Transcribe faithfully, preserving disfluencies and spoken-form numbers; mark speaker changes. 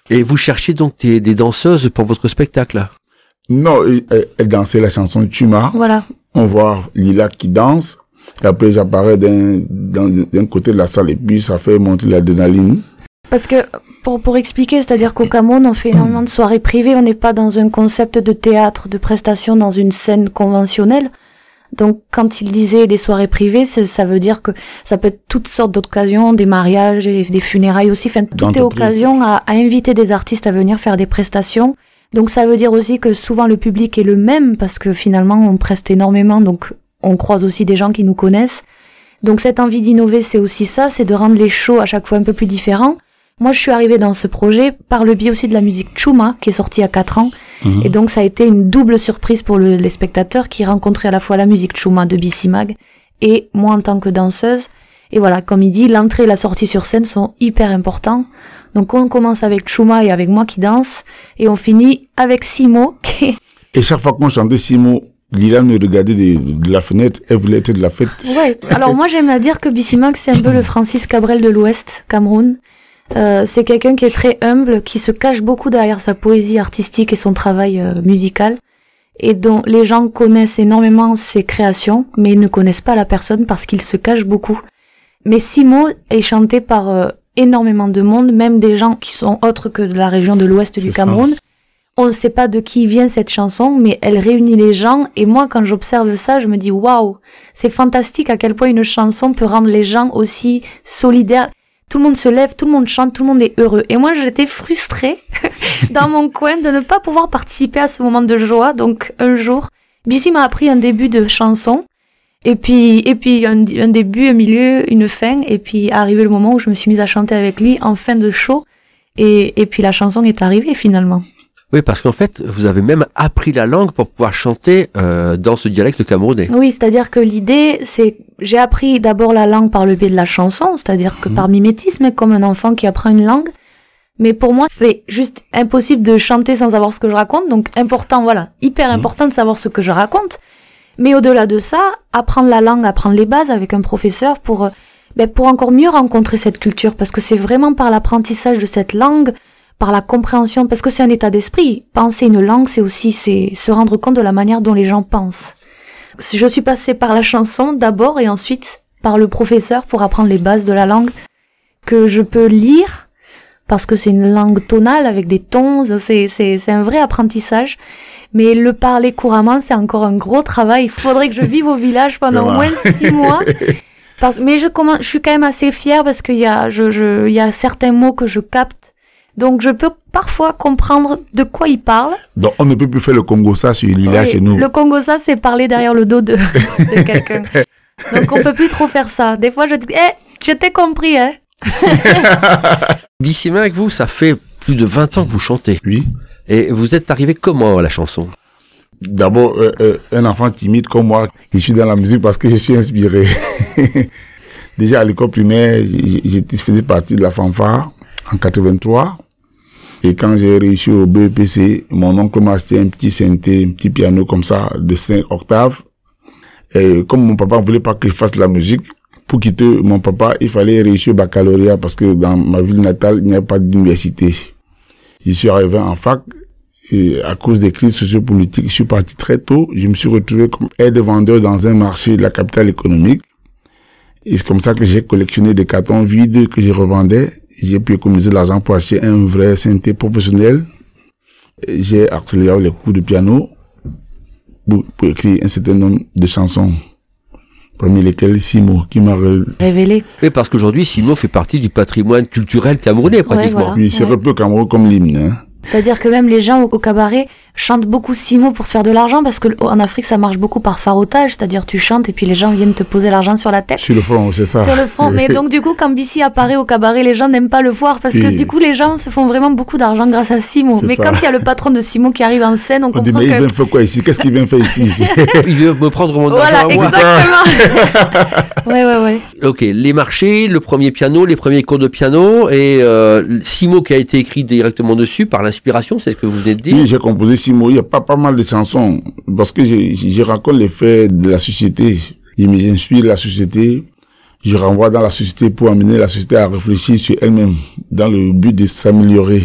Speaker 1: Et vous cherchez donc des, des danseuses pour votre spectacle?
Speaker 2: Non, elle, elle dansait la chanson Chuma.
Speaker 3: Voilà.
Speaker 2: On voit Lila qui danse. Et après, j'apparais d'un, d'un, d'un côté de la salle et puis ça fait monter l'adrénaline.
Speaker 3: Parce que, pour, pour expliquer, c'est-à-dire qu'au Cameroun, on fait énormément de soirées privées. On n'est pas dans un concept de théâtre, de prestation dans une scène conventionnelle. Donc, quand il disait des soirées privées, ça veut dire que ça peut être toutes sortes d'occasions, des mariages et des funérailles aussi. Enfin, toute est occasion à, à inviter des artistes à venir faire des prestations. Donc, ça veut dire aussi que souvent le public est le même parce que finalement, on preste énormément. Donc, on croise aussi des gens qui nous connaissent. Donc, cette envie d'innover, c'est aussi ça, c'est de rendre les shows à chaque fois un peu plus différents. Moi, je suis arrivée dans ce projet par le biais aussi de la musique Chuma, qui est sortie il y a quatre ans. Mmh. Et donc, ça a été une double surprise pour le, les spectateurs qui rencontraient à la fois la musique Chuma de B C Mag et moi en tant que danseuse. Et voilà, comme il dit, l'entrée et la sortie sur scène sont hyper importants. Donc, on commence avec Chuma et avec moi qui danse. Et on finit avec Simo. Qui...
Speaker 2: Et chaque fois qu'on chantait Simo, Lila nous regardait de, de la fenêtre, elle voulait être de la fête.
Speaker 3: Ouais, alors moi, j'aime à dire que B C Mag, c'est un peu le Francis Cabrel de l'Ouest, Cameroun. Euh, c'est quelqu'un qui est très humble, qui se cache beaucoup derrière sa poésie artistique et son travail euh, musical, et dont les gens connaissent énormément ses créations, mais ils ne connaissent pas la personne parce qu'il se cache beaucoup. Mais Simo est chanté par euh, énormément de monde, même des gens qui sont autres que de la région de l'ouest du Cameroun. Ça. On ne sait pas de qui vient cette chanson, mais elle réunit les gens, et moi quand j'observe ça, je me dis waouh, c'est fantastique à quel point une chanson peut rendre les gens aussi solidaires. Tout le monde se lève, tout le monde chante, tout le monde est heureux. Et moi, j'étais frustrée dans mon coin de ne pas pouvoir participer à ce moment de joie. Donc, un jour, Bissi m'a appris un début de chanson, et puis, et puis un, un début, un milieu, une fin, et puis arrivé le moment où je me suis mise à chanter avec lui en fin de show, et, et puis la chanson est arrivée finalement.
Speaker 1: Oui, parce qu'en fait, vous avez même appris la langue pour pouvoir chanter euh, dans ce dialecte camerounais.
Speaker 3: Oui, c'est-à-dire que l'idée, c'est... J'ai appris d'abord la langue par le biais de la chanson, c'est-à-dire que mmh. par mimétisme, comme un enfant qui apprend une langue. Mais pour moi, c'est juste impossible de chanter sans savoir ce que je raconte. Donc, important, voilà, hyper important mmh. de savoir ce que je raconte. Mais au-delà de ça, apprendre la langue, apprendre les bases avec un professeur pour, ben, pour encore mieux rencontrer cette culture. Parce que c'est vraiment par l'apprentissage de cette langue, par la compréhension, parce que c'est un état d'esprit. Penser une langue, c'est aussi c'est se rendre compte de la manière dont les gens pensent. Je suis passée par la chanson d'abord et ensuite par le professeur pour apprendre les bases de la langue que je peux lire parce que c'est une langue tonale avec des tons, c'est, c'est, c'est un vrai apprentissage. Mais le parler couramment, c'est encore un gros travail. Il faudrait que je vive au village pendant au moins six mois. Parce, mais je commence, je suis quand même assez fière parce qu'il y a, je, je, il y a certains mots que je capte. Donc, je peux parfois comprendre de quoi il parle.
Speaker 2: Donc, on ne peut plus faire le Congo-ça sur Lila oui, chez nous.
Speaker 3: Le Congo-ça, c'est parler derrière le dos de, de quelqu'un. Donc, on peut plus trop faire ça. Des fois, je dis, eh, je t'ai compris, hein.
Speaker 1: B C Mag, avec vous, ça fait plus de vingt ans que vous chantez.
Speaker 2: Oui.
Speaker 1: Et vous êtes arrivé comment à la chanson?
Speaker 2: D'abord, euh, euh, un enfant timide comme moi, je suis dans la musique parce que je suis inspiré. Déjà, à l'école primaire, je faisais partie de la fanfare en quatre-vingt-trois. Et quand j'ai réussi au B E P C, mon oncle m'a acheté un petit synthé, un petit piano comme ça, de cinq octaves. Et comme mon papa ne voulait pas que je fasse de la musique, pour quitter mon papa, il fallait réussir au baccalauréat parce que dans ma ville natale, il n'y a pas d'université. Je suis arrivé en fac et à cause des crises sociopolitiques, je suis parti très tôt. Je me suis retrouvé comme aide-vendeur dans un marché de la capitale économique. Et c'est comme ça que j'ai collectionné des cartons vides que je revendais. J'ai pu économiser l'argent pour acheter un vrai synthé professionnel. J'ai accéléré les coups de piano pour, pour écrire un certain nombre de chansons. Parmi lesquelles Simo, qui m'a
Speaker 3: révélé.
Speaker 1: Oui, parce qu'aujourd'hui, Simo fait partie du patrimoine culturel camerounais, pratiquement.
Speaker 3: Ouais, voilà.
Speaker 2: Oui, c'est
Speaker 3: ouais.
Speaker 2: un peu Cameroun comme l'hymne, hein.
Speaker 3: C'est-à-dire que même les gens au, au cabaret chantent beaucoup Simo pour se faire de l'argent parce que en Afrique ça marche beaucoup par farotage, c'est-à-dire tu chantes et puis les gens viennent te poser l'argent sur la tête.
Speaker 2: Sur le front, c'est ça.
Speaker 3: Sur le front. Mais donc du coup quand Bissi apparaît au cabaret, les gens n'aiment pas le voir parce que oui. du coup les gens se font vraiment beaucoup d'argent grâce à Simo. C'est mais ça. Quand il y a le patron de Simo qui arrive en scène, on, on comprend
Speaker 2: dit, mais
Speaker 3: que...
Speaker 2: il vient faire quoi ici? Qu'est-ce qu'il vient faire ici?
Speaker 1: Il veut me prendre mon
Speaker 3: voilà,
Speaker 1: argent à moi.
Speaker 3: Exactement. ouais, ouais, ouais.
Speaker 1: Ok, les marchés, le premier piano, les premiers cours de piano et euh, Simo qui a été écrit directement dessus par l'inspiration, c'est ce que vous venez de dire.
Speaker 2: Oui, j'ai composé Simo. Il y a pas pas mal de chansons parce que je, je raconte les faits de la société. Je m'inspire de la société. Je renvoie dans la société pour amener la société à réfléchir sur elle-même dans le but de s'améliorer.